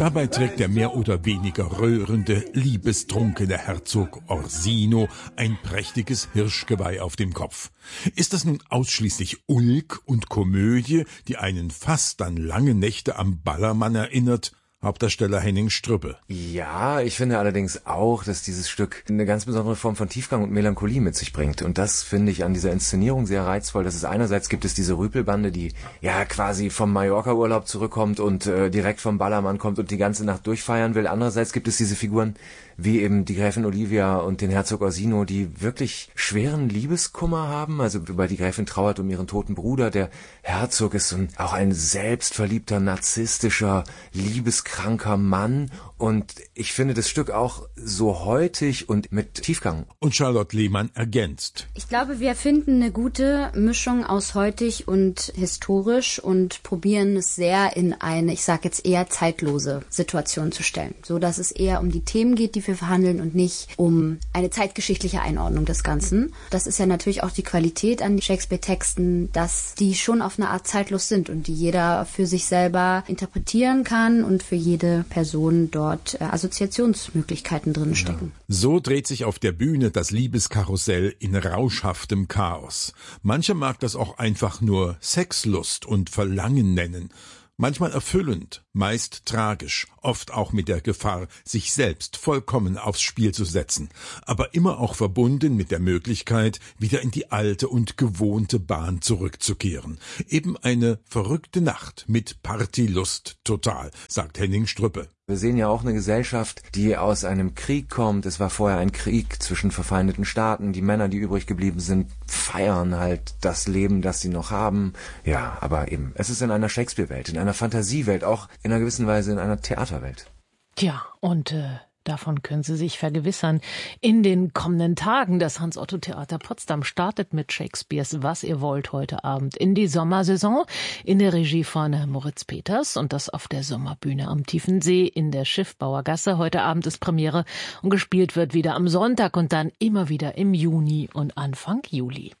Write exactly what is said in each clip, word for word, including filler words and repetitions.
Dabei trägt der mehr oder weniger rührende, liebestrunkene Herzog Orsino ein prächtiges Hirschgeweih auf dem Kopf. Ist das nun ausschließlich Ulk und Komödie, die einen fast an lange Nächte am Ballermann erinnert? Hauptdarsteller Henning Strübbe. Ja, ich finde allerdings auch, dass dieses Stück eine ganz besondere Form von Tiefgang und Melancholie mit sich bringt. Und das finde ich an dieser Inszenierung sehr reizvoll. Dass es einerseits gibt es diese Rüpelbande, die ja quasi vom Mallorca-Urlaub zurückkommt und äh, direkt vom Ballermann kommt und die ganze Nacht durchfeiern will. Andererseits gibt es diese Figuren wie eben die Gräfin Olivia und den Herzog Orsino, die wirklich schweren Liebeskummer haben. Also weil die Gräfin trauert um ihren toten Bruder. Der Herzog ist so ein, auch ein selbstverliebter, narzisstischer, liebeskranker Mann. Und ich finde das Stück auch so heutig und mit Tiefgang. Und Charlotte Lehmann ergänzt. Ich glaube, wir finden eine gute Mischung aus heutig und historisch und probieren es sehr in eine, ich sag jetzt eher zeitlose Situation zu stellen. So dass es eher um die Themen geht, die wir verhandeln und nicht um eine zeitgeschichtliche Einordnung des Ganzen. Das ist ja natürlich auch die Qualität an Shakespeare-Texten, dass die schon auf eine Art zeitlos sind und die jeder für sich selber interpretieren kann und für jede Person dort Assoziationsmöglichkeiten drin stecken. So dreht sich auf der Bühne das Liebeskarussell in rauschhaftem Chaos. Mancher mag das auch einfach nur Sexlust und Verlangen nennen. Manchmal erfüllend, meist tragisch, oft auch mit der Gefahr, sich selbst vollkommen aufs Spiel zu setzen, aber immer auch verbunden mit der Möglichkeit, wieder in die alte und gewohnte Bahn zurückzukehren. Eben eine verrückte Nacht mit Partylust total, sagt Henning Strübbe. Wir sehen ja auch eine Gesellschaft, die aus einem Krieg kommt. Es war vorher ein Krieg zwischen verfeindeten Staaten. Die Männer, die übrig geblieben sind, feiern halt das Leben, das sie noch haben. Ja, aber eben, es ist in einer Shakespeare-Welt, in einer Fantasiewelt, auch in einer gewissen Weise in einer Theaterwelt. Tja, und äh, davon können Sie sich vergewissern. In den kommenden Tagen, das Hans-Otto-Theater Potsdam startet mit Shakespeares Was ihr wollt heute Abend in die Sommersaison in der Regie von Moritz Peters und das auf der Sommerbühne am Tiefensee in der Schiffbauergasse. Heute Abend ist Premiere und gespielt wird wieder am Sonntag und dann immer wieder im Juni und Anfang Juli.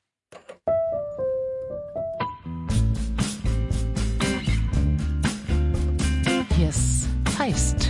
Hier ist Feist.